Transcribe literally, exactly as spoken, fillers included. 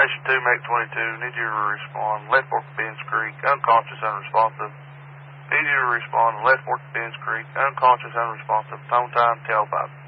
Station two, Make twenty-two, need you to respond. Left Fork Benz Creek, unconscious, unresponsive. Need you to respond. Left Fork Benz Creek, unconscious, unresponsive. Tone time, tailpipe.